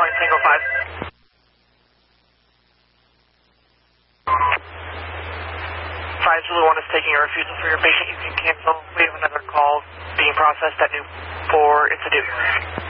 calling Tango 5. 5 Zulu 1 is taking a refusal for your patient. You can cancel. We have another call being processed at New 4. It's a due.